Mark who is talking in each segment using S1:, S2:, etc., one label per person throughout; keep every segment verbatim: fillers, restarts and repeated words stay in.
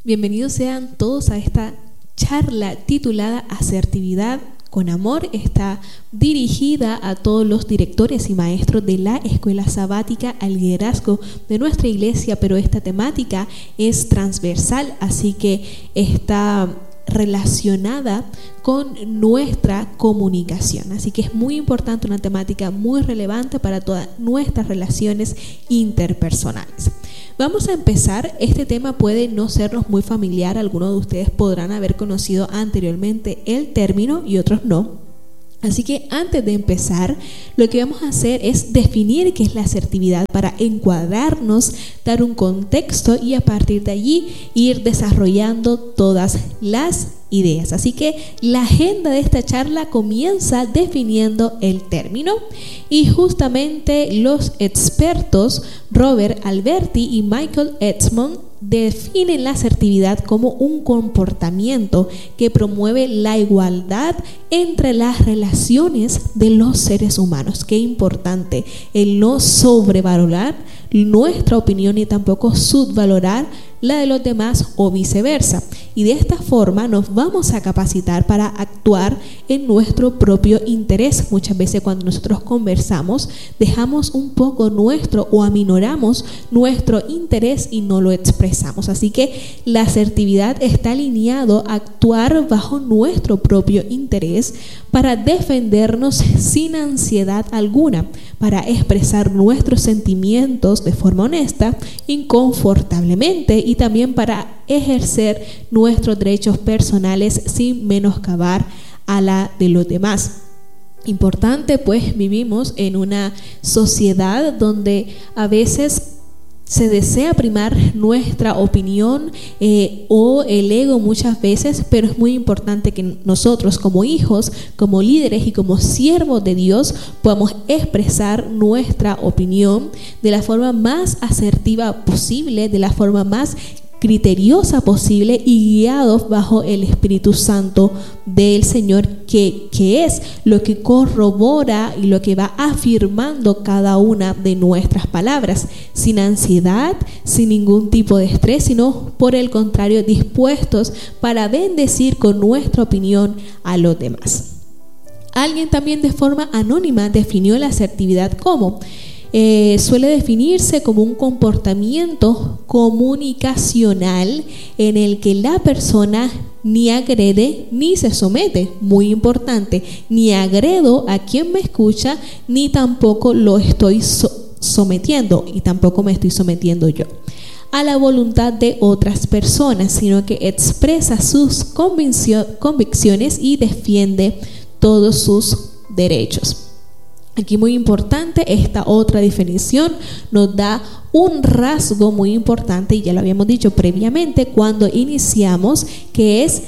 S1: Bienvenidos sean todos a esta charla titulada Asertividad con Amor. Está dirigida a todos los directores y maestros de la Escuela Sabática al Liderazgo de nuestra iglesia, pero esta temática es transversal, así que está relacionada con nuestra comunicación. Así que es muy importante, una temática muy relevante para todas nuestras relaciones interpersonales. Vamos a empezar. Este tema puede no sernos muy familiar. Algunos de ustedes podrán haber conocido anteriormente el término y otros no. Así que antes de empezar, lo que vamos a hacer es definir qué es la asertividad para encuadrarnos, dar un contexto y a partir de allí ir desarrollando todas las ideas. Así que la agenda de esta charla comienza definiendo el término y justamente los expertos Robert Alberti y Michael Edmond definen la asertividad como un comportamiento que promueve la igualdad entre las relaciones de los seres humanos. Qué importante el no sobrevalorar nuestra opinión y tampoco subvalorar la de los demás o viceversa. Y de esta forma nos vamos a capacitar para actuar en nuestro propio interés. Muchas veces cuando nosotros conversamos dejamos un poco nuestro o aminoramos nuestro interés y no lo expresamos. Así que la asertividad está alineado a actuar bajo nuestro propio interés para defendernos sin ansiedad alguna, para expresar nuestros sentimientos de forma honesta, inconfortablemente y también para ejercer nuestros derechos personales sin menoscabar a la de los demás. Importante, pues vivimos en una sociedad donde a veces se desea primar nuestra opinión eh, o el ego muchas veces, pero es muy importante que nosotros como hijos, como líderes y como siervos de Dios podamos expresar nuestra opinión de la forma más asertiva posible, de la forma más criteriosa posible y guiados bajo el Espíritu Santo del Señor, que, que es lo que corrobora y lo que va afirmando cada una de nuestras palabras, sin ansiedad, sin ningún tipo de estrés, sino por el contrario, dispuestos para bendecir con nuestra opinión a los demás. Alguien también de forma anónima definió la asertividad como Eh, suele definirse como un comportamiento comunicacional en el que la persona ni agrede ni se somete. Muy importante, ni agredo a quien me escucha ni tampoco lo estoy so- sometiendo y tampoco me estoy sometiendo yo a la voluntad de otras personas, sino que expresa sus conviccio- convicciones y defiende todos sus derechos. Aquí muy importante, esta otra definición nos da un rasgo muy importante, y ya lo habíamos dicho previamente cuando iniciamos, que es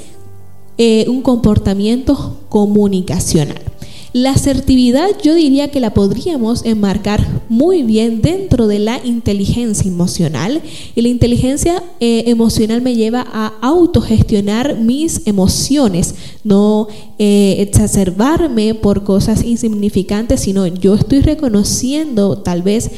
S1: eh, un comportamiento comunicacional. La asertividad yo diría que la podríamos enmarcar muy bien dentro de la inteligencia emocional, y la inteligencia eh, emocional me lleva a autogestionar mis emociones, no eh, exacerbarme por cosas insignificantes, sino yo estoy reconociendo, tal vez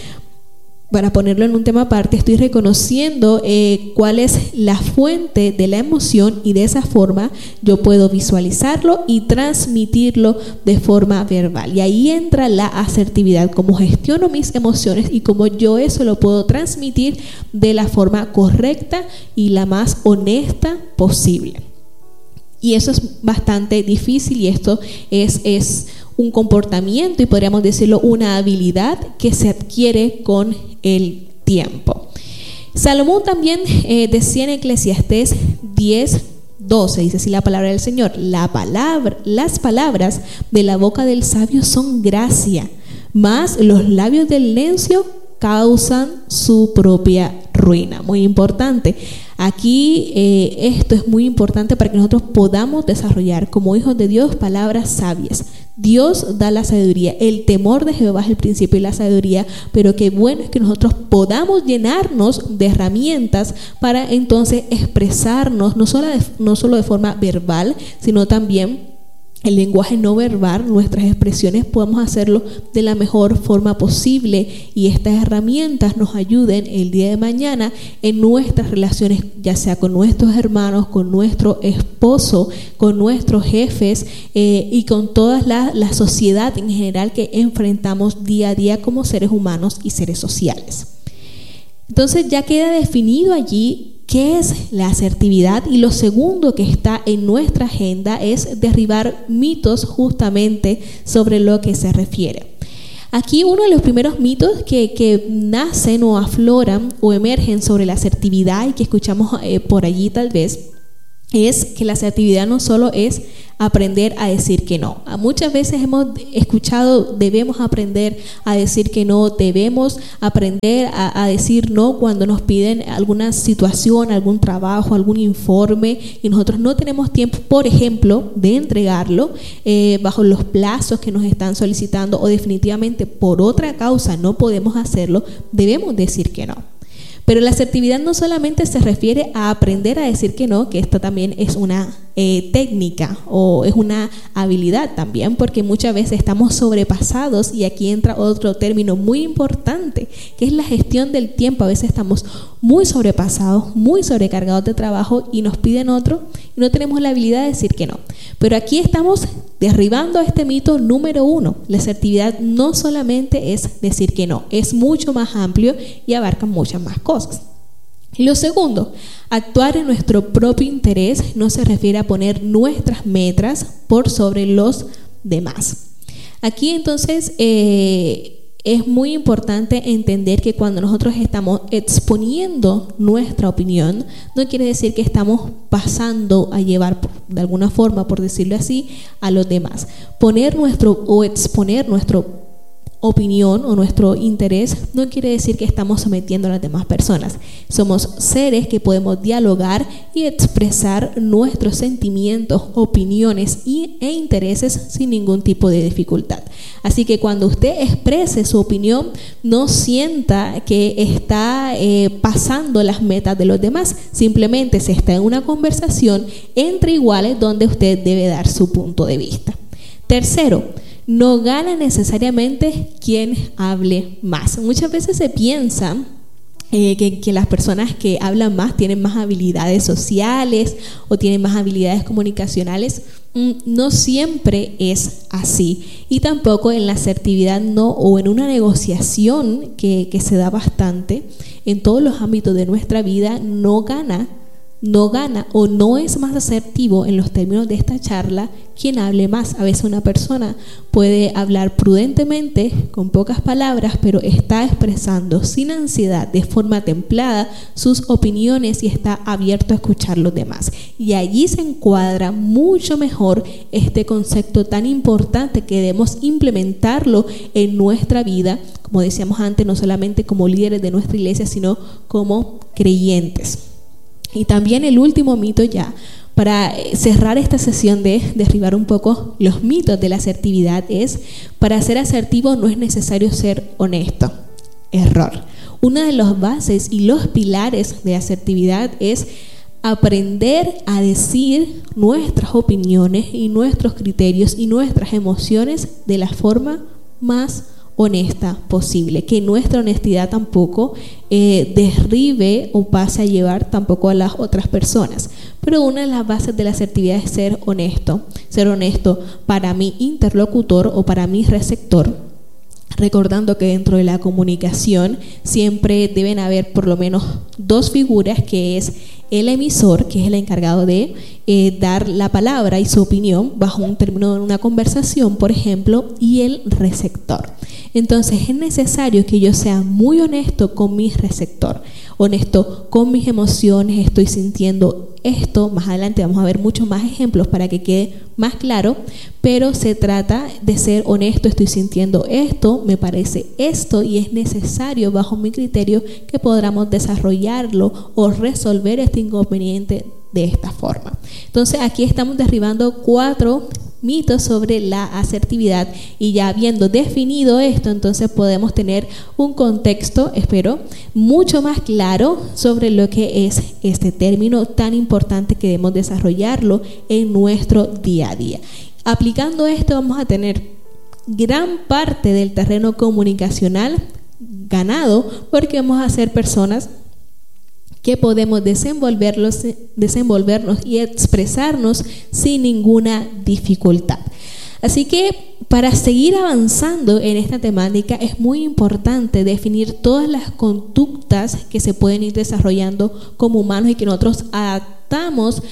S1: para ponerlo en un tema aparte, estoy reconociendo eh, cuál es la fuente de la emoción y de esa forma yo puedo visualizarlo y transmitirlo de forma verbal. Y ahí entra la asertividad, cómo gestiono mis emociones y cómo yo eso lo puedo transmitir de la forma correcta y la más honesta posible. Y eso es bastante difícil, y esto es, es un comportamiento y podríamos decirlo una habilidad que se adquiere con el tiempo. Salomón también eh, decía en Eclesiastés diez doce, dice así la palabra del Señor: la palabra, las palabras de la boca del sabio son gracia, mas los labios del necio causan su propia ruina. Muy importante. Aquí eh, esto es muy importante para que nosotros podamos desarrollar como hijos de Dios palabras sabias. Dios da la sabiduría, el temor de Jehová es el principio de la sabiduría, pero qué bueno es que nosotros podamos llenarnos de herramientas para entonces expresarnos no solo de, no solo de forma verbal, sino también el lenguaje no verbal, nuestras expresiones, podamos hacerlo de la mejor forma posible y estas herramientas nos ayuden el día de mañana en nuestras relaciones, ya sea con nuestros hermanos, con nuestro esposo, con nuestros jefes eh, y con toda la, la sociedad en general que enfrentamos día a día como seres humanos y seres sociales. Entonces ya queda definido allí qué es la asertividad, y lo segundo que está en nuestra agenda es derribar mitos justamente sobre lo que se refiere. Aquí uno de los primeros mitos que, que nacen o afloran o emergen sobre la asertividad y que escuchamos eh, por allí tal vez es que la asertividad no solo es aprender a decir que no. Muchas veces hemos escuchado debemos aprender a decir que no, debemos aprender a, a decir no cuando nos piden alguna situación, algún trabajo, algún informe y nosotros no tenemos tiempo, por ejemplo, de entregarlo eh, bajo los plazos que nos están solicitando o definitivamente por otra causa no podemos hacerlo, debemos decir que no. Pero la asertividad no solamente se refiere a aprender a decir que no, que esto también es una eh, técnica o es una habilidad también, porque muchas veces estamos sobrepasados y aquí entra otro término muy importante, que es la gestión del tiempo. A veces estamos muy sobrepasados, muy sobrecargados de trabajo y nos piden otro y no tenemos la habilidad de decir que no. Pero aquí estamos derribando este mito número uno. La asertividad no solamente es decir que no, es mucho más amplio y abarca muchas más cosas. Y lo segundo, actuar en nuestro propio interés no se refiere a poner nuestras metas por sobre los demás. Aquí entonces eh, es muy importante entender que cuando nosotros estamos exponiendo nuestra opinión, no quiere decir que estamos pasando a llevar de alguna forma, por decirlo así, a los demás. Poner nuestro o exponer nuestro opinión o nuestro interés no quiere decir que estamos sometiendo a las demás personas. Somos seres que podemos dialogar y expresar nuestros sentimientos, opiniones y, e intereses sin ningún tipo de dificultad. Así que cuando usted exprese su opinión, no sienta que está eh, pasando las metas de los demás, simplemente se está en una conversación entre iguales donde usted debe dar su punto de vista. Tercero, no gana necesariamente quien hable más. Muchas veces se piensa eh, que, que las personas que hablan más tienen más habilidades sociales o tienen más habilidades comunicacionales. No siempre es así, y tampoco en la asertividad no, o en una negociación que, que se da bastante en todos los ámbitos de nuestra vida, no gana no gana o no es más asertivo en los términos de esta charla quien hable más. A veces una persona puede hablar prudentemente, con pocas palabras, pero está expresando sin ansiedad, de forma templada, sus opiniones y está abierto a escuchar los demás. Y allí se encuadra mucho mejor este concepto tan importante que debemos implementarlo en nuestra vida, como decíamos antes, no solamente como líderes de nuestra iglesia, sino como creyentes. Y también el último mito, ya para cerrar esta sesión de derribar un poco los mitos de la asertividad, es: para ser asertivo no es necesario ser honesto. Error. Una de las bases y los pilares de asertividad es aprender a decir nuestras opiniones y nuestros criterios y nuestras emociones de la forma más honesta posible, que nuestra honestidad tampoco eh, derribe o pase a llevar tampoco a las otras personas. Pero una de las bases de la asertividad es ser honesto, ser honesto para mi interlocutor o para mi receptor, recordando que dentro de la comunicación siempre deben haber por lo menos dos figuras, que es el emisor, que es el encargado de eh, dar la palabra y su opinión bajo un término de una conversación, por ejemplo, y el receptor. Entonces es necesario que yo sea muy honesto con mi receptor, honesto con mis emociones, estoy sintiendo esto. Más adelante vamos a ver muchos más ejemplos para que quede más claro, pero se trata de ser honesto, estoy sintiendo esto, me parece esto y es necesario bajo mi criterio que podamos desarrollarlo o resolver este inconveniente de esta forma. Entonces aquí estamos derribando cuatro mitos sobre la asertividad, y ya habiendo definido esto, entonces podemos tener un contexto, espero, mucho más claro sobre lo que es este término tan importante que debemos desarrollarlo en nuestro día a día. Aplicando esto vamos a tener gran parte del terreno comunicacional ganado, porque vamos a ser personas que podemos desenvolverlos, desenvolvernos y expresarnos sin ninguna dificultad. Así que para seguir avanzando en esta temática es muy importante definir todas las conductas que se pueden ir desarrollando como humanos y que nosotros adaptamos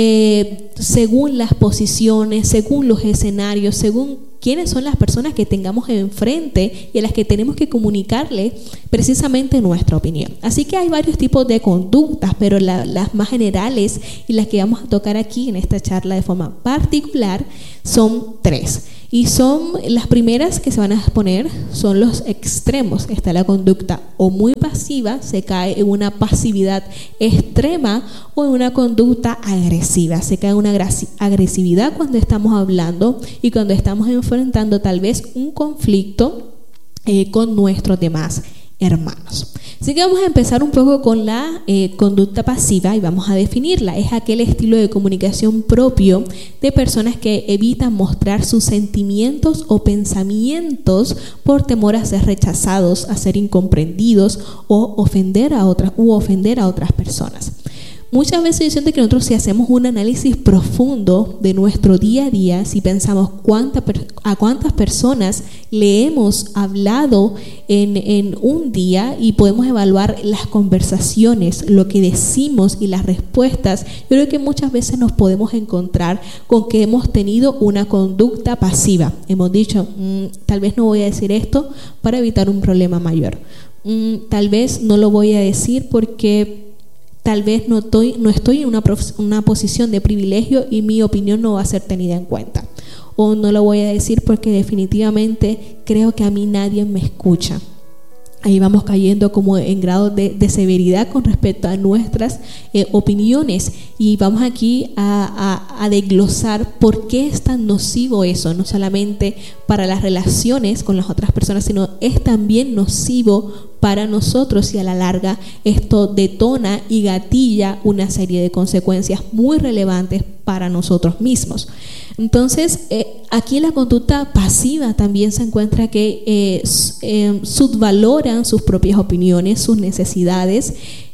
S1: eh, según las posiciones, según los escenarios, según quiénes son las personas que tengamos enfrente y a las que tenemos que comunicarle precisamente nuestra opinión. Así que hay varios tipos de conductas, pero la, las más generales y las que vamos a tocar aquí en esta charla de forma particular son tres. Y son las primeras que se van a exponer, son los extremos. Está la conducta o muy pasiva, se cae en una pasividad extrema, o en una conducta agresiva, se cae en una agresividad cuando estamos hablando y cuando estamos enfrentando tal vez un conflicto eh, con nuestros demás hermanos. Así que vamos a empezar un poco con la eh, conducta pasiva y vamos a definirla. Es aquel estilo de comunicación propio de personas que evitan mostrar sus sentimientos o pensamientos por temor a ser rechazados, a ser incomprendidos o ofender a otras u ofender a otras personas. Muchas veces yo siento que nosotros, si hacemos un análisis profundo de nuestro día a día, si pensamos cuánta, a cuántas personas le hemos hablado en, en un día y podemos evaluar las conversaciones, lo que decimos y las respuestas, yo creo que muchas veces nos podemos encontrar con que hemos tenido una conducta pasiva. Hemos dicho, mmm, tal vez no voy a decir esto para evitar un problema mayor. Mm, tal vez no lo voy a decir porque tal vez no estoy, no estoy en una, una posición de privilegio y mi opinión no va a ser tenida en cuenta. O no lo voy a decir porque definitivamente creo que a mí nadie me escucha. Ahí vamos cayendo como en grado de, de severidad con respecto a nuestras eh, opiniones, y vamos aquí a, a, a desglosar por qué es tan nocivo eso, no solamente para las relaciones con las otras personas, sino es también nocivo para nosotros, y a la larga esto detona y gatilla una serie de consecuencias muy relevantes para nosotros mismos. Entonces, eh, aquí la conducta pasiva también se encuentra que eh, eh, subvaloran sus propias opiniones, sus necesidades,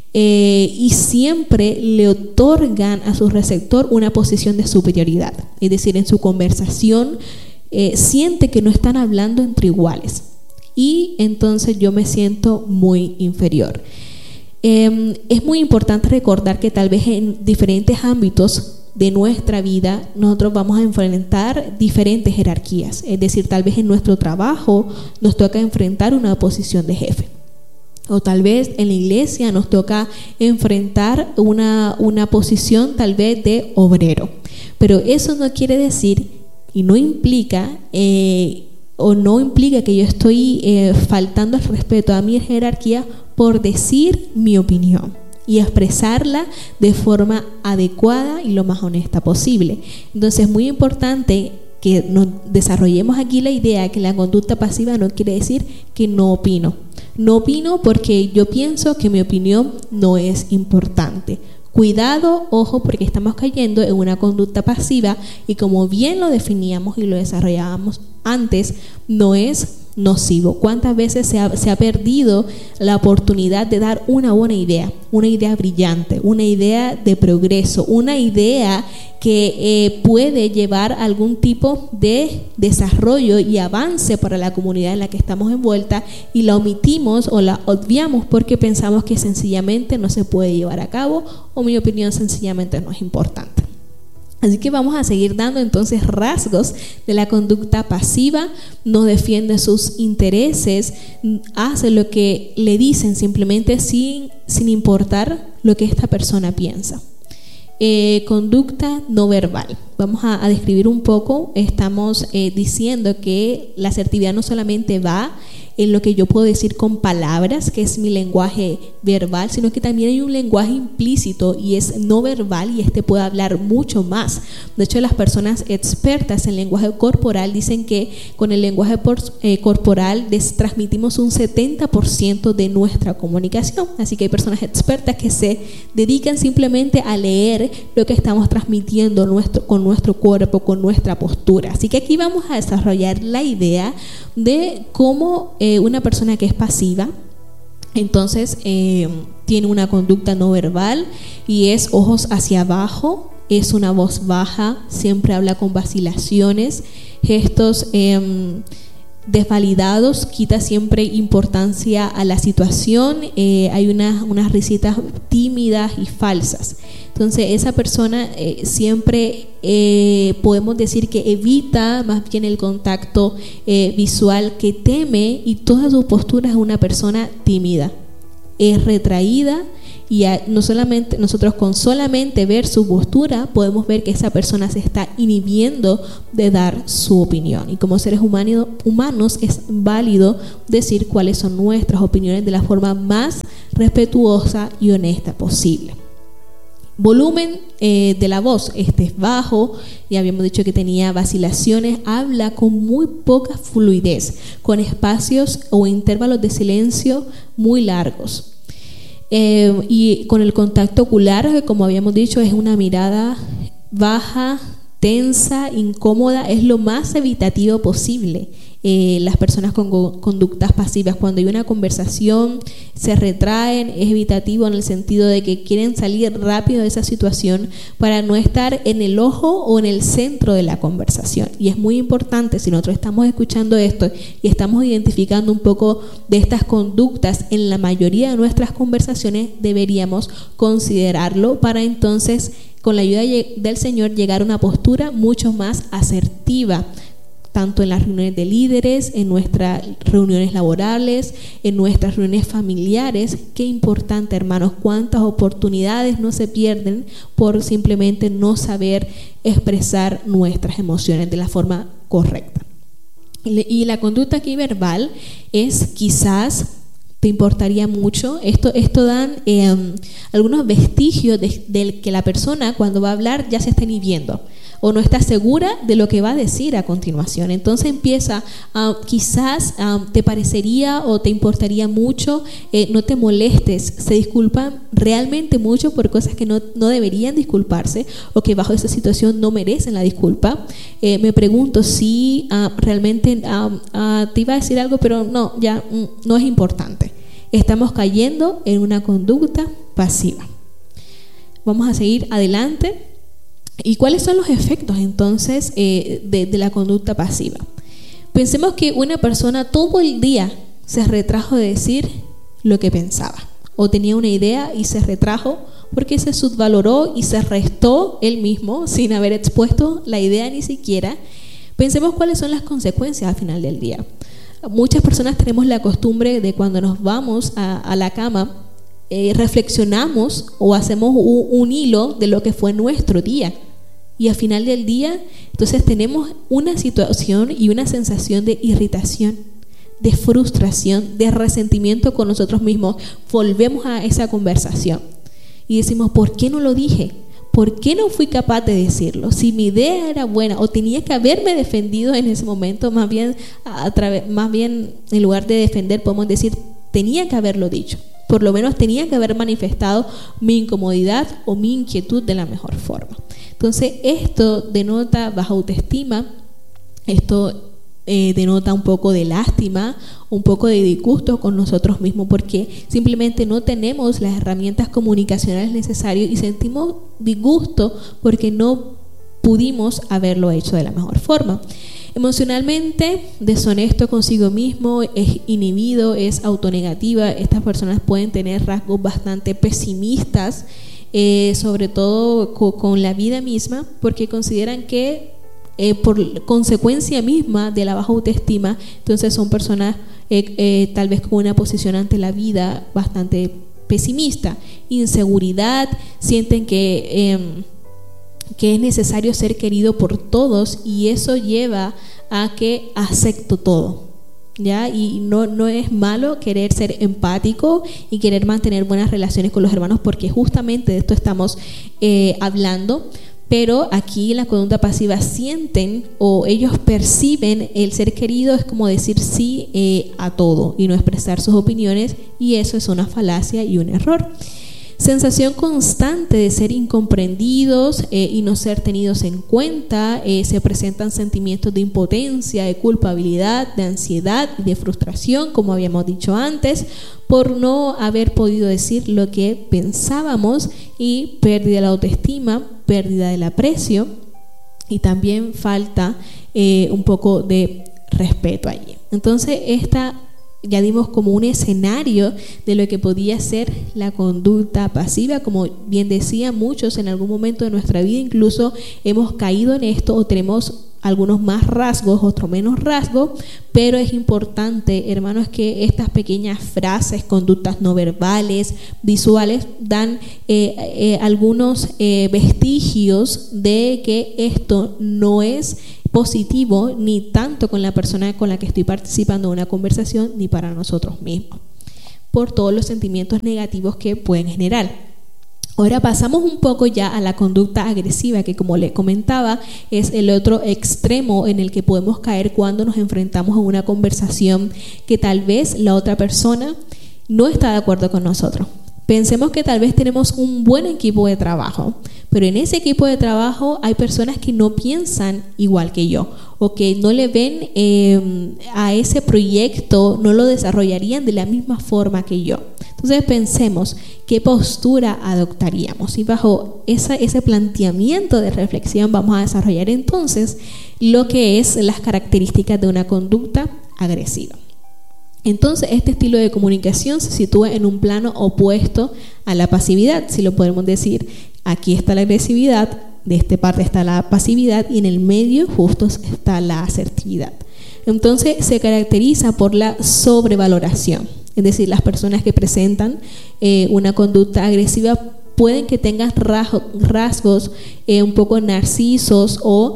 S1: eh, y siempre le otorgan a su receptor una posición de superioridad. Es decir, en su conversación eh, siente que no están hablando entre iguales, y entonces yo me siento muy inferior. Eh, es muy importante recordar que tal vez en diferentes ámbitos de nuestra vida nosotros vamos a enfrentar diferentes jerarquías. Es decir, tal vez en nuestro trabajo nos toca enfrentar una posición de jefe, o tal vez en la iglesia nos toca enfrentar una, una posición tal vez de obrero. Pero eso no quiere decir y no implica eh, o no implica que yo estoy eh, faltando al respeto a mi jerarquía por decir mi opinión y expresarla de forma adecuada y lo más honesta posible. Entonces es muy importante que nos desarrollemos aquí la idea que la conducta pasiva no quiere decir que no opino. No opino porque yo pienso que mi opinión no es importante. Cuidado, ojo, porque estamos cayendo en una conducta pasiva, y como bien lo definíamos y lo desarrollábamos antes, no es nocivo. ¿Cuántas veces se ha, se ha perdido la oportunidad de dar una buena idea, una idea brillante, una idea de progreso, una idea que eh, puede llevar algún tipo de desarrollo y avance para la comunidad en la que estamos envuelta, y la omitimos o la obviamos porque pensamos que sencillamente no se puede llevar a cabo, o mi opinión sencillamente no es importante? Así que vamos a seguir dando entonces rasgos de la conducta pasiva. No defiende sus intereses, hace lo que le dicen simplemente sin, sin importar lo que esta persona piensa. Eh, conducta no verbal. Vamos a, a describir un poco. Estamos eh, diciendo que la asertividad no solamente va en lo que yo puedo decir con palabras, que es mi lenguaje verbal, sino que también hay un lenguaje implícito y es no verbal, y este puede hablar mucho más. De hecho, las personas expertas en lenguaje corporal dicen que con el lenguaje por, eh, corporal des, transmitimos un setenta por ciento de nuestra comunicación. Así que hay personas expertas que se dedican simplemente a leer lo que estamos transmitiendo nuestro, con nuestro cuerpo, con nuestra postura. Así que aquí vamos a desarrollar la idea de cómo eh, una persona que es pasiva, entonces eh, tiene una conducta no verbal y es ojos hacia abajo, es una voz baja, siempre habla con vacilaciones, gestos eh, desvalidados, quita siempre importancia a la situación, eh, hay unas, unas risitas tímidas y falsas. Entonces esa persona eh, siempre eh, podemos decir que evita más bien el contacto eh, visual, que teme, y toda su postura es una persona tímida, es retraída. Y a, no solamente, nosotros con solamente ver su postura podemos ver que esa persona se está inhibiendo de dar su opinión. Y como seres humano, humanos es válido decir cuáles son nuestras opiniones de la forma más respetuosa y honesta posible. Volumen eh, de la voz, este es bajo, ya habíamos dicho que tenía vacilaciones, habla con muy poca fluidez, con espacios o intervalos de silencio muy largos. Eh, y con el contacto ocular, como habíamos dicho, es una mirada baja, tensa, incómoda, es lo más evitativo posible. Eh, las personas con go- conductas pasivas, cuando hay una conversación, se retraen, es evitativo en el sentido de que quieren salir rápido de esa situación para no estar en el ojo o en el centro de la conversación. Y es muy importante, si nosotros estamos escuchando esto y estamos identificando un poco de estas conductas en la mayoría de nuestras conversaciones, deberíamos considerarlo para entonces, con la ayuda del Señor, llegar a una postura mucho más asertiva, tanto en las reuniones de líderes, en nuestras reuniones laborales, en nuestras reuniones familiares. Qué importante, hermanos, cuántas oportunidades no se pierden por simplemente no saber expresar nuestras emociones de la forma correcta. Y la conducta aquí verbal es quizás, te importaría mucho, esto, esto dan eh, algunos vestigios de, de que la persona cuando va a hablar ya se está inhibiendo o no está segura de lo que va a decir a continuación. Entonces empieza, uh, quizás uh, te parecería o te importaría mucho, eh, no te molestes, se disculpan realmente mucho por cosas que no, no deberían disculparse o que bajo esa situación no merecen la disculpa. Eh, me pregunto si uh, realmente uh, uh, te iba a decir algo, pero no, ya mm, no es importante. Estamos cayendo en una conducta pasiva. Vamos a seguir adelante. ¿Y cuáles son los efectos entonces eh, de, de la conducta pasiva? Pensemos que una persona todo el día se retrajo de decir lo que pensaba, o tenía una idea y se retrajo porque se subvaloró y se restó él mismo sin haber expuesto la idea ni siquiera. Pensemos cuáles son las consecuencias al final del día. Muchas personas tenemos la costumbre de cuando nos vamos a, a la cama, eh, reflexionamos o hacemos un, un hilo de lo que fue nuestro día. Y al final del día, entonces tenemos una situación y una sensación de irritación, de frustración, de resentimiento con nosotros mismos. Volvemos a esa conversación y decimos, ¿por qué no lo dije? ¿Por qué no fui capaz de decirlo? Si mi idea era buena o tenía que haberme defendido en ese momento, más bien, a través, más bien en lugar de defender podemos decir, tenía que haberlo dicho. Por lo menos tenía que haber manifestado mi incomodidad o mi inquietud de la mejor forma. Entonces esto denota baja autoestima, esto eh, denota un poco de lástima, un poco de disgusto con nosotros mismos porque simplemente no tenemos las herramientas comunicacionales necesarias y sentimos disgusto porque no pudimos haberlo hecho de la mejor forma. Emocionalmente deshonesto consigo mismo, es inhibido, es autonegativa. Estas personas pueden tener rasgos bastante pesimistas, eh, sobre todo co- con la vida misma, porque consideran que eh, por consecuencia misma de la baja autoestima, entonces son personas eh, eh, tal vez con una posición ante la vida bastante pesimista. Inseguridad, sienten que... Eh, que es necesario ser querido por todos y eso lleva a que acepto todo. ¿ya? Y no, no es malo querer ser empático y querer mantener buenas relaciones con los hermanos, porque justamente de esto estamos eh, hablando. Pero aquí la conducta pasiva sienten o ellos perciben el ser querido es como decir sí eh, a todo y no expresar sus opiniones, y eso es una falacia y un error. Sensación constante de ser incomprendidos eh, y no ser tenidos en cuenta. Eh, se presentan sentimientos de impotencia, de culpabilidad, de ansiedad y de frustración, como habíamos dicho antes, por no haber podido decir lo que pensábamos, y pérdida de la autoestima, pérdida del aprecio, y también falta eh, un poco de respeto allí. Entonces, esta ya dimos como un escenario de lo que podía ser la conducta pasiva. Como bien decía, muchos en algún momento de nuestra vida incluso hemos caído en esto, o tenemos algunos más rasgos, otros menos rasgos, pero es importante, hermanos, que estas pequeñas frases, conductas no verbales, visuales, dan eh, eh, algunos eh, vestigios de que esto no es positivo ni tanto con la persona con la que estoy participando en una conversación, ni para nosotros mismos, por todos los sentimientos negativos que pueden generar. Ahora pasamos un poco ya a la conducta agresiva, que como le comentaba es el otro extremo en el que podemos caer cuando nos enfrentamos a una conversación que tal vez la otra persona no está de acuerdo con nosotros. Pensemos que tal vez tenemos un buen equipo de trabajo, pero en ese equipo de trabajo hay personas que no piensan igual que yo, o que no le ven eh, a ese proyecto, no lo desarrollarían de la misma forma que yo. Entonces pensemos qué postura adoptaríamos, y bajo esa, ese planteamiento de reflexión vamos a desarrollar entonces lo que es las características de una conducta agresiva. Entonces, este estilo de comunicación se sitúa en un plano opuesto a la pasividad, si lo podemos decir. Aquí está la agresividad, de esta parte está la pasividad, y en el medio justo está la asertividad. Entonces, se caracteriza por la sobrevaloración, es decir, las personas que presentan eh, una conducta agresiva pueden que tengan rasgos eh, un poco narcisos o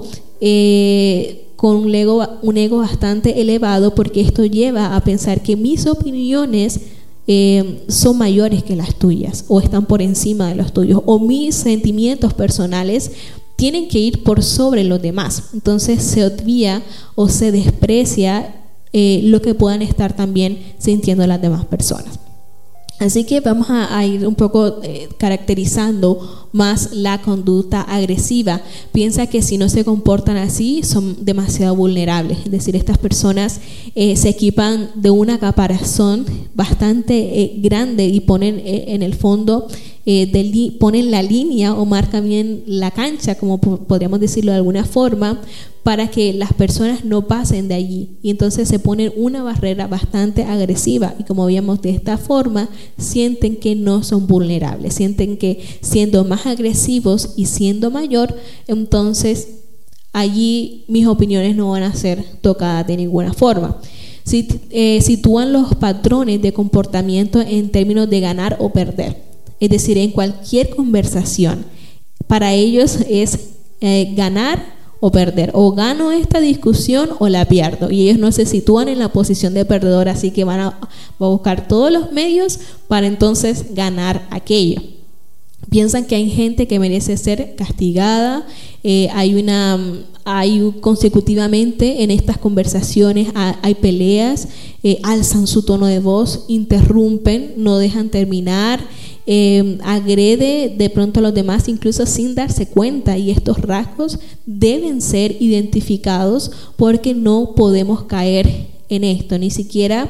S1: eh, con un ego, un ego bastante elevado, porque esto lleva a pensar que mis opiniones eh, son mayores que las tuyas, o están por encima de los tuyos, o mis sentimientos personales tienen que ir por sobre los demás. Entonces se obvia o se desprecia eh, lo que puedan estar también sintiendo las demás personas. Así que vamos a, a ir un poco eh, caracterizando más la conducta agresiva. Piensa que si no se comportan así son demasiado vulnerables, es decir, estas personas eh, se equipan de una caparazón bastante eh, grande y ponen eh, en el fondo eh, de li- ponen la línea o marcan bien la cancha, como po- podríamos decirlo de alguna forma, para que las personas no pasen de allí, y entonces se ponen una barrera bastante agresiva, y como veíamos, de esta forma sienten que no son vulnerables, sienten que siendo más agresivos y siendo mayor, entonces allí mis opiniones no van a ser tocadas de ninguna forma. Si, eh, sitúan los patrones de comportamiento en términos de ganar o perder, es decir, en cualquier conversación para ellos es eh, ganar o perder, o gano esta discusión o la pierdo, y ellos no se sitúan en la posición de perdedor, así que van a, van a buscar todos los medios para entonces ganar aquello. Piensan que hay gente que merece ser castigada, eh, hay una hay consecutivamente en estas conversaciones hay peleas, eh, alzan su tono de voz, interrumpen, no dejan terminar, eh, agrede de pronto a los demás incluso sin darse cuenta, y estos rasgos deben ser identificados porque no podemos caer en esto, ni siquiera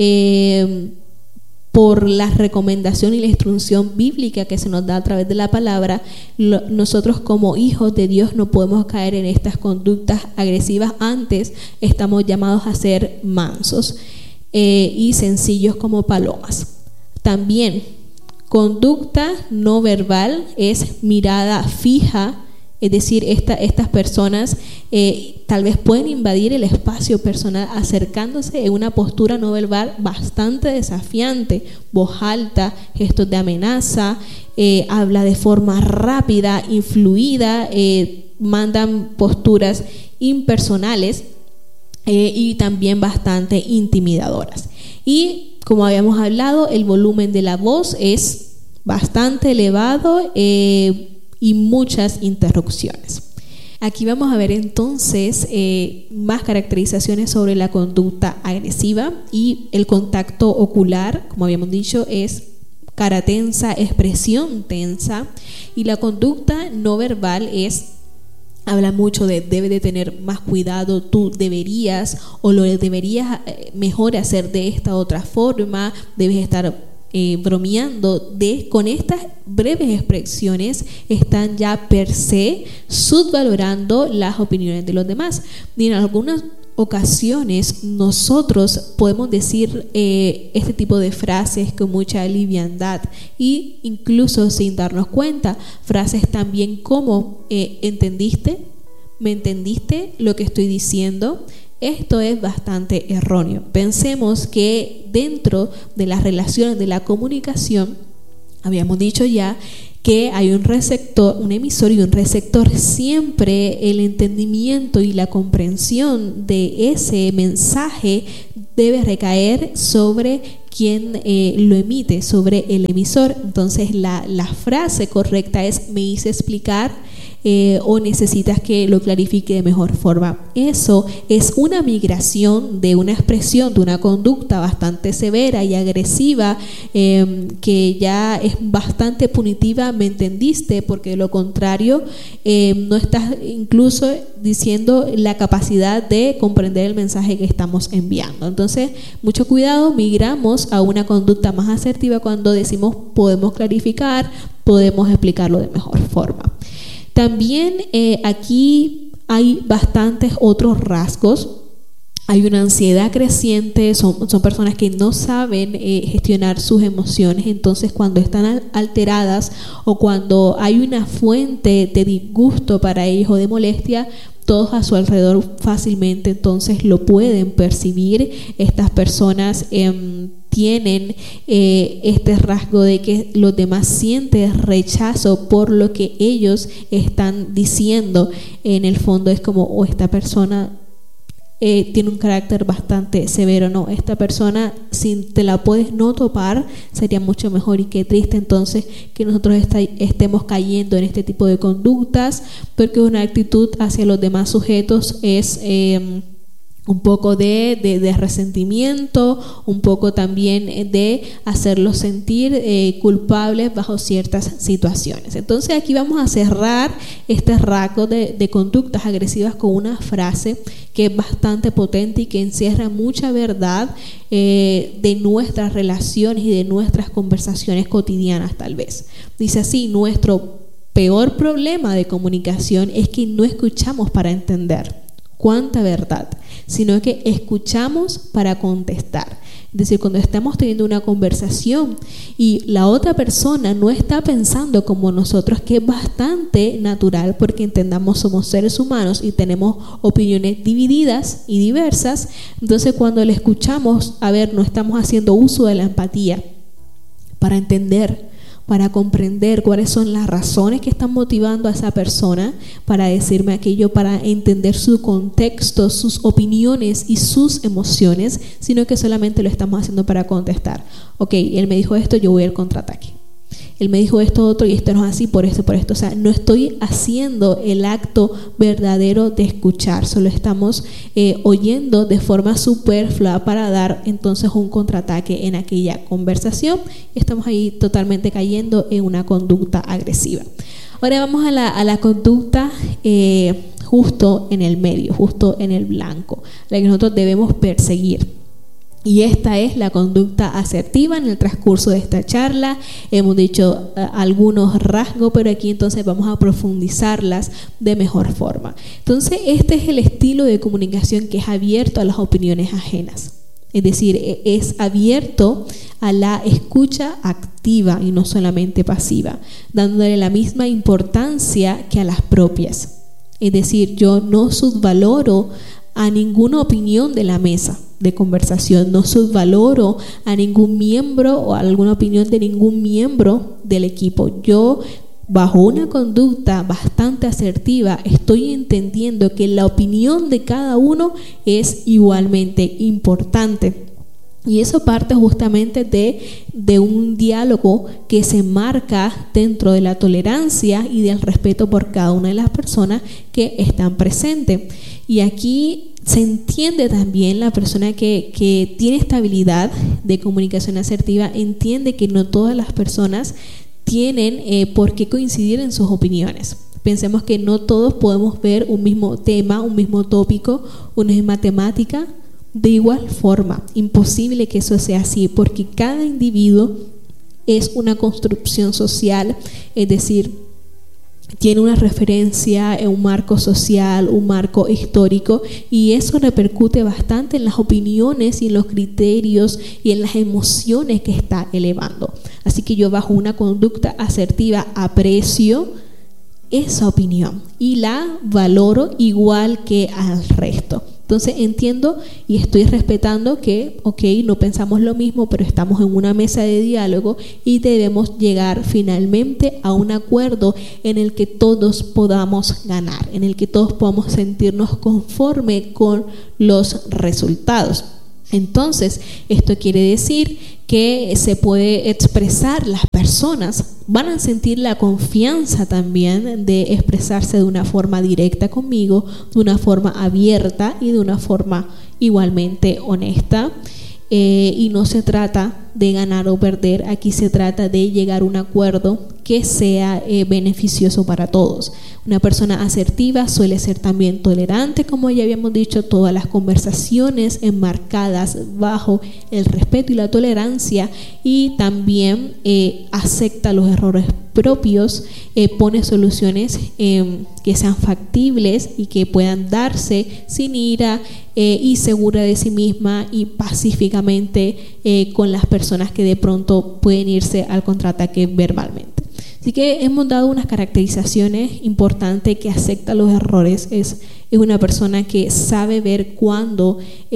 S1: eh, por la recomendación y la instrucción bíblica que se nos da a través de la palabra. Lo, nosotros como hijos de Dios no podemos caer en estas conductas agresivas. Antes estamos llamados a ser mansos eh, y sencillos como palomas. También conducta no verbal es mirada fija, es decir, esta, estas personas eh, tal vez pueden invadir el espacio personal acercándose en una postura no verbal bastante desafiante, voz alta, gestos de amenaza, eh, habla de forma rápida, influida, eh, mandan posturas impersonales. eh, y también bastante intimidadoras. Y como habíamos hablado, el volumen de la voz es bastante elevado eh, y muchas interrupciones. Aquí vamos a ver entonces eh, más caracterizaciones sobre la conducta agresiva, y el contacto ocular, como habíamos dicho, es cara tensa, expresión tensa, y la conducta no verbal es, habla mucho de debe de tener más cuidado, tú deberías o lo deberías mejor hacer de esta otra forma, debes estar Eh, bromeando. De, con estas breves expresiones están ya per se subvalorando las opiniones de los demás. Y en algunas ocasiones nosotros podemos decir eh, este tipo de frases con mucha liviandad, e incluso sin darnos cuenta, frases también como eh, ¿entendiste? ¿Me entendiste lo que estoy diciendo? Esto es bastante erróneo. Pensemos que dentro de las relaciones de la comunicación, habíamos dicho ya que hay un receptor, un emisor y un receptor. Siempre el entendimiento y la comprensión de ese mensaje debe recaer sobre quien eh, lo emite, sobre el emisor. Entonces la, la frase correcta es: me hice explicar, Eh, o necesitas que lo clarifique de mejor forma. Eso es una migración de una expresión, de una conducta bastante severa y agresiva, eh, que ya es bastante punitiva, ¿me entendiste? Porque de lo contrario eh, no estás incluso diciendo la capacidad de comprender el mensaje que estamos enviando. Entonces, mucho cuidado, migramos a una conducta más asertiva cuando decimos podemos clarificar, podemos explicarlo de mejor forma. También eh, aquí hay bastantes otros rasgos. Hay una ansiedad creciente, son, son personas que no saben eh, gestionar sus emociones. Entonces, cuando están alteradas o cuando hay una fuente de disgusto para ellos o de molestia, todos a su alrededor fácilmente entonces lo pueden percibir. Estas personas eh, tienen eh, este rasgo de que los demás sienten rechazo por lo que ellos están diciendo. En el fondo es como, o oh, esta persona Eh, tiene un carácter bastante severo, no, esta persona, si te la puedes no topar, sería mucho mejor. Y qué triste entonces que nosotros está, estemos cayendo en este tipo de conductas, porque una actitud hacia los demás sujetos es eh, un poco de, de, de resentimiento, un poco también de hacerlos sentir eh, culpables bajo ciertas situaciones. Entonces aquí vamos a cerrar este rasgo de, de conductas agresivas con una frase que es bastante potente y que encierra mucha verdad eh, de nuestras relaciones y de nuestras conversaciones cotidianas tal vez. Dice así: nuestro peor problema de comunicación es que no escuchamos para entender. Cuánta verdad, sino que escuchamos para contestar. Es decir, cuando estamos teniendo una conversación y la otra persona no está pensando como nosotros, que es bastante natural porque entendamos somos seres humanos y tenemos opiniones divididas y diversas, entonces cuando le escuchamos, a ver, no estamos haciendo uso de la empatía para entender, para comprender cuáles son las razones que están motivando a esa persona para decirme aquello, para entender su contexto, sus opiniones y sus emociones, sino que solamente lo estamos haciendo para contestar. Ok, él me dijo esto, yo voy al contraataque. Él me dijo esto otro y esto no es así, por esto, por esto. O sea, no estoy haciendo el acto verdadero de escuchar, solo estamos eh, oyendo de forma superflua para dar entonces un contraataque en aquella conversación. Estamos ahí totalmente cayendo en una conducta agresiva. Ahora vamos a la, a la conducta eh, justo en el medio, justo en el blanco, la que nosotros debemos perseguir. Y esta es la conducta asertiva. En el transcurso de esta charla hemos dicho uh, algunos rasgos, pero aquí entonces vamos a profundizarlas de mejor forma. Entonces, este es el estilo de comunicación que es abierto a las opiniones ajenas. Es decir, es abierto a la escucha activa y no solamente pasiva, dándole la misma importancia que a las propias. Es decir, yo no subvaloro a ninguna opinión de la mesa de conversación, no subvaloro a ningún miembro o a alguna opinión de ningún miembro del equipo. Yo bajo una conducta bastante asertiva, estoy entendiendo que la opinión de cada uno es igualmente importante. Y eso parte justamente de, de un diálogo que se marca dentro de la tolerancia y del respeto por cada una de las personas que están presentes. Y aquí se entiende también la persona que, que tiene esta habilidad de comunicación asertiva, entiende que no todas las personas tienen eh, por qué coincidir en sus opiniones. Pensemos que no todos podemos ver un mismo tema, un mismo tópico, una misma temática de igual forma. Imposible que eso sea así, porque cada individuo es una construcción social, es decir, tiene una referencia en un marco social, un marco histórico, y eso repercute bastante en las opiniones y en los criterios y en las emociones que está elevando. Así que yo, bajo una conducta asertiva, aprecio esa opinión y la valoro igual que al resto. Entonces entiendo y estoy respetando que, ok, no pensamos lo mismo, pero estamos en una mesa de diálogo y debemos llegar finalmente a un acuerdo en el que todos podamos ganar, en el que todos podamos sentirnos conforme con los resultados. Entonces, esto quiere decir que se puede expresar, las personas van a sentir la confianza también de expresarse de una forma directa conmigo, de una forma abierta y de una forma igualmente honesta. Eh, y no se trata de ganar o perder, aquí se trata de llegar a un acuerdo que sea eh, beneficioso para todos. Una persona asertiva suele ser también tolerante, como ya habíamos dicho, todas las conversaciones enmarcadas bajo el respeto y la tolerancia, y también eh, acepta los errores propios, eh, pone soluciones eh, que sean factibles y que puedan darse sin ira eh, y segura de sí misma y pacíficamente eh, con las personas que de pronto pueden irse al contraataque verbalmente. Así que hemos dado unas caracterizaciones importantes: que acepta los errores, es, es una persona que sabe ver cuándo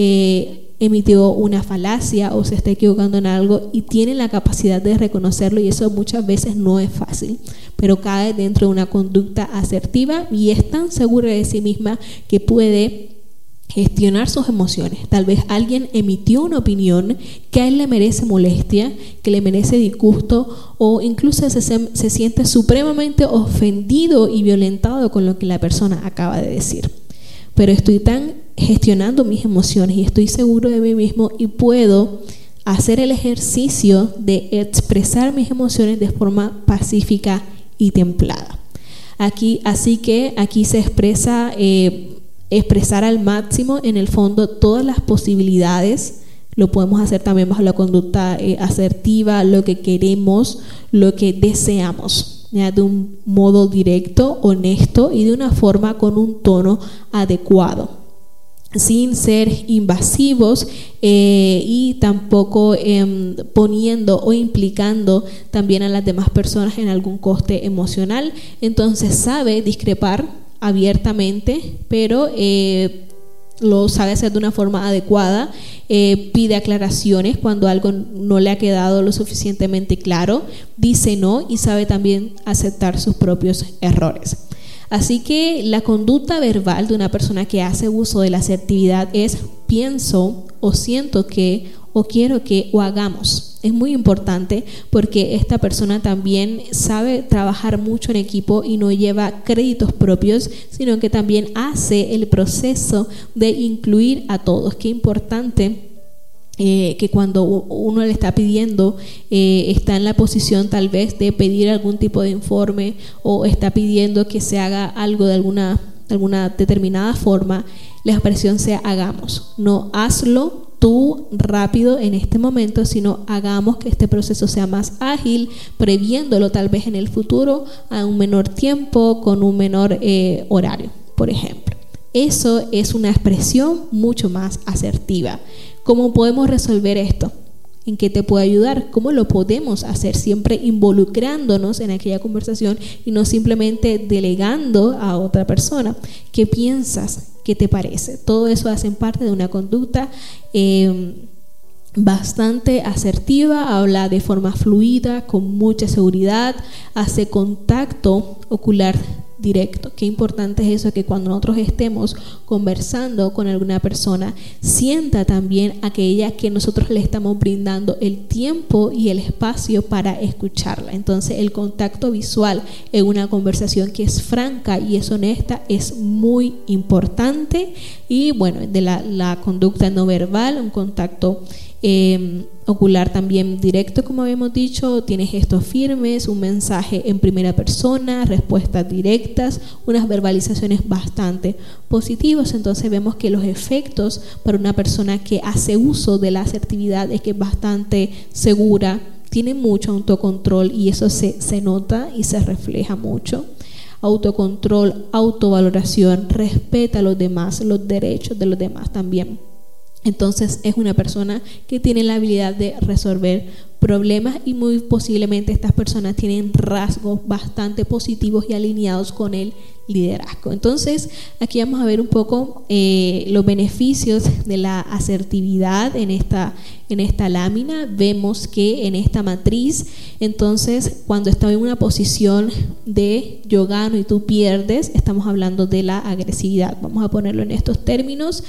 S1: eh, emitió una falacia o se está equivocando en algo y tiene la capacidad de reconocerlo, y eso muchas veces no es fácil, pero cae dentro de una conducta asertiva y es tan segura de sí misma que puede gestionar sus emociones. Tal vez alguien emitió una opinión que a él le merece molestia, que le merece disgusto, o incluso se, se siente supremamente ofendido y violentado con lo que la persona acaba de decir. Pero estoy tan gestionando mis emociones y estoy seguro de mí mismo y puedo hacer el ejercicio de expresar mis emociones de forma pacífica y templada. Aquí, así que aquí se expresa eh, expresar al máximo, en el fondo, todas las posibilidades. Lo podemos hacer también bajo la conducta eh, asertiva, lo que queremos, lo que deseamos, ¿ya? De un modo directo, honesto y de una forma con un tono adecuado, sin ser invasivos eh, y tampoco eh, poniendo o implicando también a las demás personas en algún coste emocional. Entonces sabe discrepar abiertamente, pero eh, lo sabe hacer de una forma adecuada, eh, pide aclaraciones cuando algo no le ha quedado lo suficientemente claro, dice no y sabe también aceptar sus propios errores. Así que la conducta verbal de una persona que hace uso de la asertividad es: pienso o siento que, o quiero que, o hagamos. Es muy importante porque esta persona también sabe trabajar mucho en equipo y no lleva créditos propios, sino que también hace el proceso de incluir a todos. Qué importante eh, que cuando uno le está pidiendo, eh, está en la posición tal vez de pedir algún tipo de informe o está pidiendo que se haga algo de alguna, de alguna determinada forma, la expresión sea hagamos, no hazlo tú rápido en este momento, sino hagamos que este proceso sea más ágil, previéndolo tal vez en el futuro a un menor tiempo, con un menor eh, horario, por ejemplo. Eso es una expresión mucho más asertiva. ¿Cómo podemos resolver esto? ¿En qué te puedo ayudar? ¿Cómo lo podemos hacer? Siempre involucrándonos en aquella conversación y no simplemente delegando a otra persona. ¿Qué piensas? ¿Qué te parece? Todo eso hace parte de una conducta eh, bastante asertiva, habla de forma fluida, con mucha seguridad, hace contacto ocular directo. Qué importante es eso, que cuando nosotros estemos conversando con alguna persona, sienta también aquella que nosotros le estamos brindando el tiempo y el espacio para escucharla. Entonces el contacto visual en una conversación que es franca y es honesta es muy importante. Y bueno, de la, la conducta no verbal, un contacto Eh, ocular también directo, como habíamos dicho, tiene gestos firmes, un mensaje en primera persona, respuestas directas, unas verbalizaciones bastante positivas. Entonces vemos que los efectos para una persona que hace uso de la asertividad es que es bastante segura, tiene mucho autocontrol y eso se, se nota y se refleja mucho. Autocontrol, autovaloración, respeta a los demás, los derechos de los demás también. Entonces es una persona que tiene la habilidad de resolver problemas y muy posiblemente estas personas tienen rasgos bastante positivos y alineados con el liderazgo. Entonces aquí vamos a ver un poco eh, los beneficios de la asertividad en esta, en esta lámina. Vemos que en esta matriz, entonces cuando estoy en una posición de yo gano y tú pierdes, estamos hablando de la agresividad. Vamos a ponerlo en estos términos.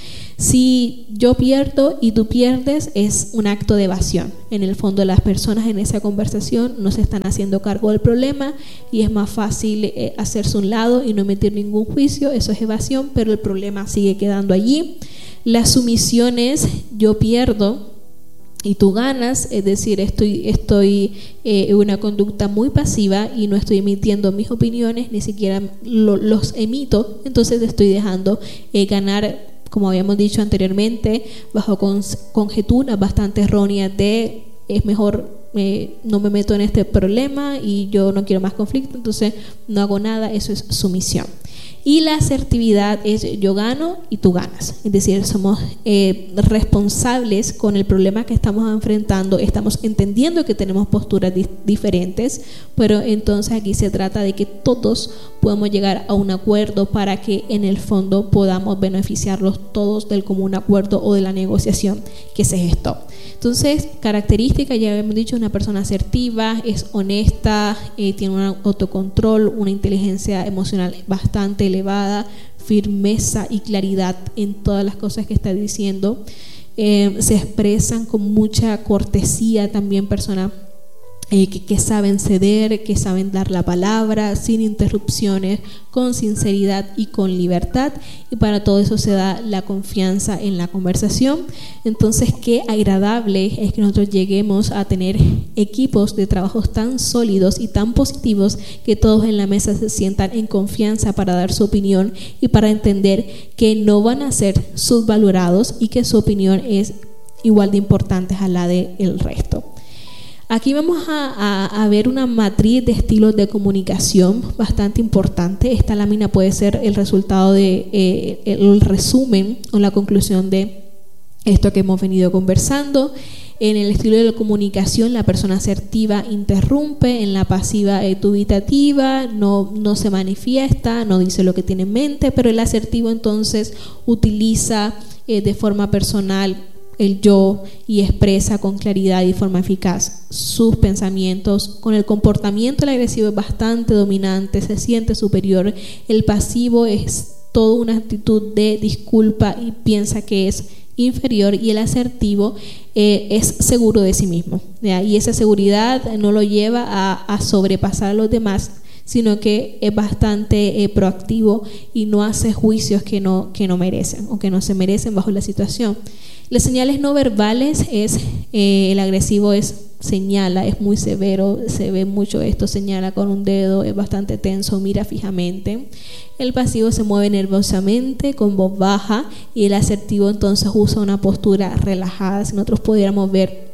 S1: Si yo pierdo y tú pierdes, es un acto de evasión. En el fondo, las personas en esa conversación no se están haciendo cargo del problema y es más fácil eh, hacerse un lado y no emitir ningún juicio. Eso es evasión, pero el problema sigue quedando allí. La sumisión es yo pierdo y tú ganas, es decir, estoy, estoy eh, en una conducta muy pasiva y no estoy emitiendo mis opiniones, ni siquiera lo, los emito, entonces estoy dejando eh, ganar, como habíamos dicho anteriormente, bajo con, conjeturas bastante erróneas de es mejor eh, no me meto en este problema y yo no quiero más conflicto, entonces no hago nada. Eso es sumisión. Y la asertividad es yo gano y tú ganas, es decir, somos eh, responsables con el problema que estamos enfrentando, estamos entendiendo que tenemos posturas di- diferentes, pero entonces aquí se trata de que todos podemos llegar a un acuerdo para que en el fondo podamos beneficiarlos todos del común acuerdo o de la negociación que se gestó. Entonces, características, ya habíamos dicho, una persona asertiva, es honesta, eh, tiene un autocontrol, una inteligencia emocional bastante elevada, firmeza y claridad en todas las cosas que está diciendo, eh, se expresan con mucha cortesía, también personas eh, que, que saben ceder, que saben dar la palabra sin interrupciones, con sinceridad y con libertad, y para todo eso se da la confianza en la conversación. Entonces, qué agradable es que nosotros lleguemos a tener equipos de trabajos tan sólidos y tan positivos que todos en la mesa se sientan en confianza para dar su opinión y para entender que no van a ser subvalorados y que su opinión es igual de importante a la del resto. Aquí vamos a, a, a ver una matriz de estilos de comunicación bastante importante. Esta lámina puede ser el resultado de eh, el resumen o la conclusión de esto que hemos venido conversando. En el estilo de la comunicación, la persona asertiva interrumpe, en la pasiva es dubitativa, no, no se manifiesta, no dice lo que tiene en mente, pero el asertivo entonces utiliza eh, de forma personal el yo y expresa con claridad y forma eficaz sus pensamientos. Con el comportamiento, el agresivo es bastante dominante, se siente superior. El pasivo es toda una actitud de disculpa y piensa que es inferior, y el asertivo eh, es seguro de sí mismo, ¿ya? Y esa seguridad no lo lleva a, a sobrepasar a los demás, sino que es bastante eh, proactivo y no hace juicios que no, que no merecen o que no se merecen bajo la situación. Las señales no verbales es, eh, el agresivo es señala, es muy severo, se ve mucho esto, señala con un dedo, es bastante tenso, mira fijamente. El pasivo se mueve nerviosamente, con voz baja, y el asertivo entonces usa una postura relajada. Si nosotros pudiéramos ver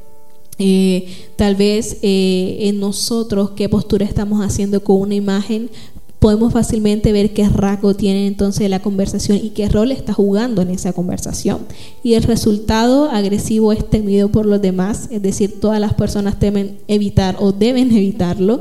S1: eh, tal vez eh, en nosotros qué postura estamos haciendo con una imagen, podemos fácilmente ver qué rasgo tiene entonces la conversación y qué rol está jugando en esa conversación. Y el resultado agresivo es temido por los demás, es decir, todas las personas temen evitar o deben evitarlo.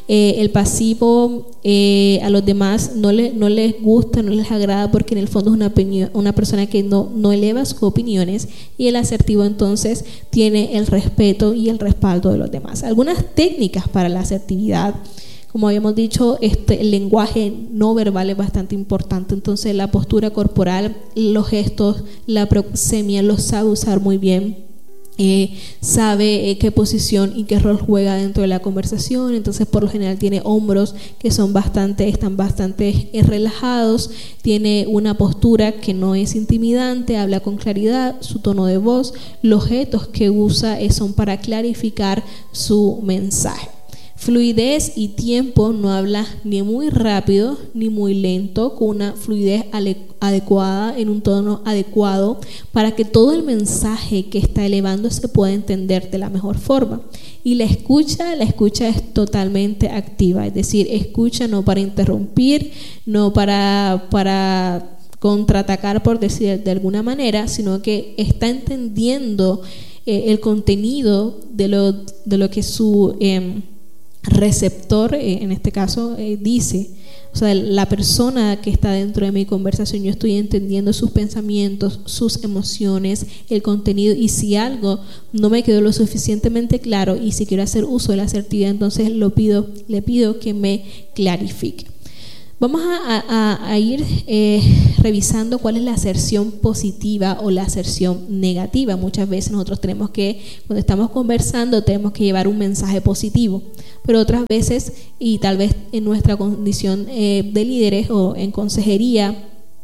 S1: Eh, el pasivo eh, a los demás no, le, no les gusta, no les agrada porque en el fondo es una, opinión, una persona que no, no eleva sus opiniones, y el asertivo entonces tiene el respeto y el respaldo de los demás. Algunas técnicas para la asertividad: como habíamos dicho, este, el lenguaje no verbal es bastante importante, entonces la postura corporal, los gestos, la proxemia los sabe usar muy bien. Eh, sabe eh, qué posición y qué rol juega dentro de la conversación, entonces por lo general tiene hombros que son bastante, están bastante eh, relajados, tiene una postura que no es intimidante, habla con claridad, su tono de voz, los gestos que usa eh, son para clarificar su mensaje. Fluidez y tiempo: no habla ni muy rápido ni muy lento, con una fluidez adecuada, en un tono adecuado, para que todo el mensaje que está elevando se pueda entender de la mejor forma. Y la escucha, la escucha es totalmente activa, es decir, escucha no para interrumpir, no para, para contraatacar, por decir de alguna manera, sino que está entendiendo eh, el contenido de lo, de lo que su eh, receptor, eh, en este caso, eh, dice. O sea, la persona que está dentro de mi conversación, yo estoy entendiendo sus pensamientos, sus emociones, el contenido, y si algo no me quedó lo suficientemente claro y si quiero hacer uso de la asertividad, entonces lo pido, le pido que me clarifique. Vamos a, a, a ir eh, revisando cuál es la aserción positiva o la aserción negativa. Muchas veces nosotros tenemos que, cuando estamos conversando, tenemos que llevar un mensaje positivo, pero otras veces, y tal vez en nuestra condición eh, de líderes o en consejería,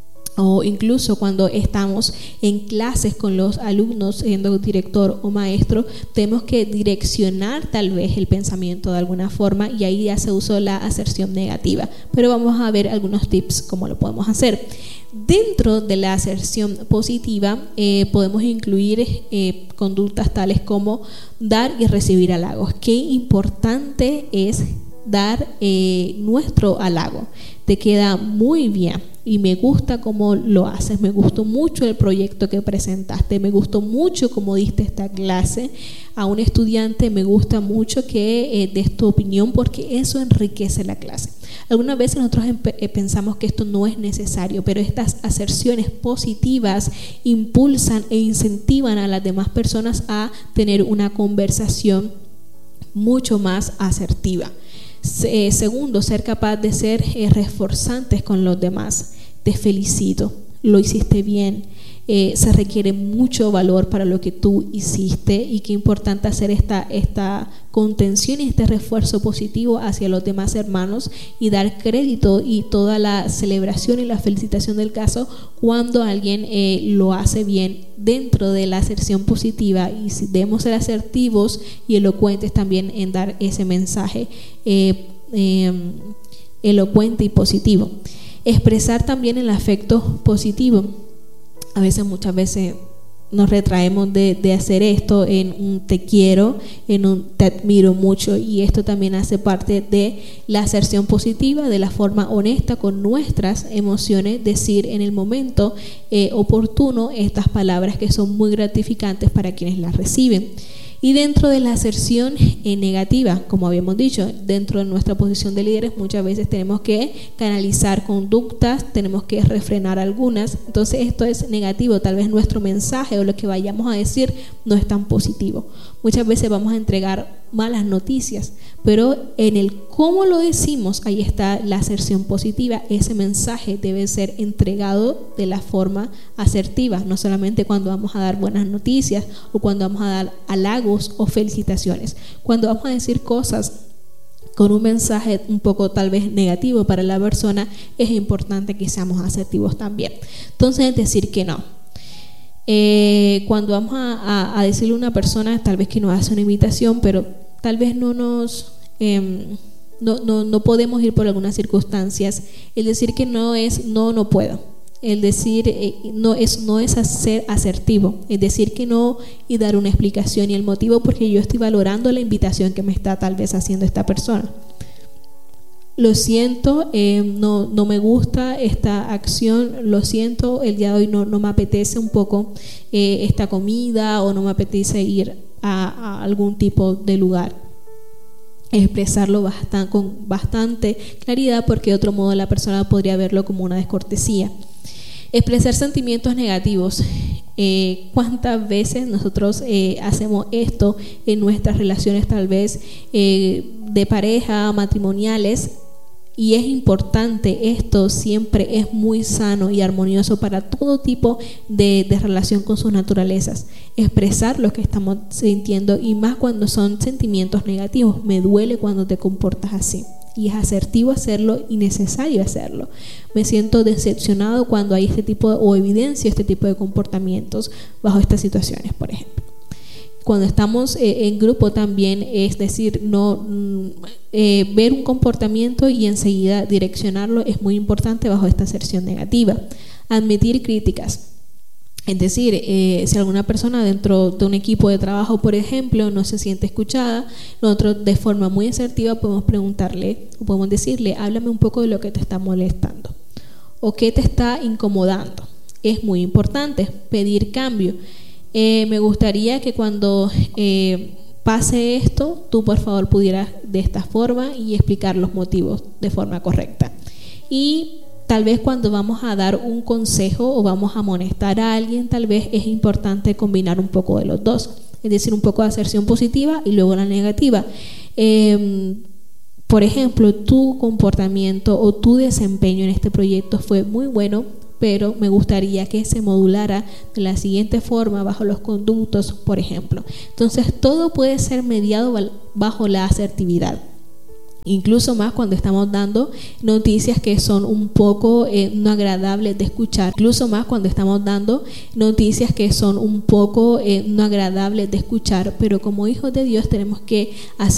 S1: o incluso cuando estamos en clases con los alumnos, siendo director o maestro, tenemos que direccionar tal vez el pensamiento de alguna forma, y ahí ya se usó la aserción negativa. Pero vamos a ver algunos tips cómo lo podemos hacer. Dentro de la aserción positiva eh, podemos incluir eh, conductas tales como dar y recibir halagos. Qué importante es dar eh, nuestro halago. Te queda muy bien y me gusta cómo lo haces, me gustó mucho el proyecto que presentaste, me gustó mucho cómo diste esta clase a un estudiante, me gusta mucho que eh, des tu opinión, porque eso enriquece la clase. Algunas veces nosotros eh, pensamos que esto no es necesario, pero estas aserciones positivas impulsan e incentivan a las demás personas a tener una conversación mucho más asertiva. Eh, segundo, ser capaz de ser eh, reforzantes con los demás. Te felicito, lo hiciste bien. Eh, se requiere mucho valor para lo que tú hiciste, y qué importante hacer esta, esta contención y este refuerzo positivo hacia los demás hermanos, y dar crédito y toda la celebración y la felicitación del caso cuando alguien eh, lo hace bien dentro de la aserción positiva. Y si debemos ser asertivos y elocuentes también en dar ese mensaje eh, eh, elocuente y positivo. Expresar también el afecto positivo. A veces, muchas veces nos retraemos de, de hacer esto en un te quiero, en un te admiro mucho, y esto también hace parte de la aserción positiva, de la forma honesta con nuestras emociones, decir en el momento eh, oportuno estas palabras que son muy gratificantes para quienes las reciben. Y dentro de la aserción eh, negativa, como habíamos dicho, dentro de nuestra posición de líderes muchas veces tenemos que canalizar conductas, tenemos que refrenar algunas. Entonces esto es negativo, tal vez nuestro mensaje o lo que vayamos a decir no es tan positivo. Muchas veces vamos a entregar malas noticias, pero en el cómo lo decimos, ahí está la aserción positiva. Ese mensaje debe ser entregado de la forma asertiva, no solamente cuando vamos a dar buenas noticias o cuando vamos a dar halagos o felicitaciones. Cuando vamos a decir cosas con un mensaje un poco tal vez negativo para la persona, es importante que seamos asertivos también. Entonces, decir que no. Eh, cuando vamos a, a, a decirle a una persona tal vez que nos hace una invitación, pero tal vez no nos eh, no, no, no podemos ir por algunas circunstancias, el decir que no es no, no puedo. El decir eh, no es no es ser asertivo, es decir que no y dar una explicación y el motivo, porque yo estoy valorando la invitación que me está tal vez haciendo esta persona. Lo siento, eh, no, no me gusta esta acción, lo siento, el día de hoy no, no me apetece un poco eh, esta comida, o no me apetece ir a, a algún tipo de lugar. expresarlo bastante, con bastante claridad, porque de otro modo la persona podría verlo como una descortesía. Expresar sentimientos negativos. Eh, ¿Cuántas veces nosotros eh, hacemos esto en nuestras relaciones, tal vez eh, de pareja, matrimoniales? Y es importante, esto siempre es muy sano y armonioso para todo tipo de, de relación con sus naturalezas. Expresar lo que estamos sintiendo, y más cuando son sentimientos negativos. Me duele cuando te comportas así. Y es asertivo hacerlo y necesario hacerlo. Me siento decepcionado cuando hay este tipo de, o evidencio este tipo de comportamientos bajo estas situaciones, por ejemplo. Cuando estamos eh, en grupo también, es decir, no eh, ver un comportamiento y enseguida direccionarlo es muy importante bajo esta aserción negativa. Admitir críticas. Es decir, eh, si alguna persona dentro de un equipo de trabajo, por ejemplo, no se siente escuchada, nosotros de forma muy asertiva podemos preguntarle, o podemos decirle: háblame un poco de lo que te está molestando o qué te está incomodando. Es muy importante pedir cambio. Eh, me gustaría que cuando eh, pase esto, tú por favor pudieras de esta forma, y explicar los motivos de forma correcta. Y tal vez cuando vamos a dar un consejo o vamos a amonestar a alguien, tal vez es importante combinar un poco de los dos, es decir, un poco de aserción positiva y luego la negativa. Eh, por ejemplo, tu comportamiento o tu desempeño en este proyecto fue muy bueno, pero me gustaría que se modulara de la siguiente forma bajo los conductos, por ejemplo. Entonces, todo puede ser mediado bajo la asertividad. Incluso más cuando estamos dando noticias que son un poco eh, no agradables de escuchar. Incluso más cuando estamos dando noticias que son un poco eh, no agradables de escuchar. Pero como hijos de Dios tenemos que hacer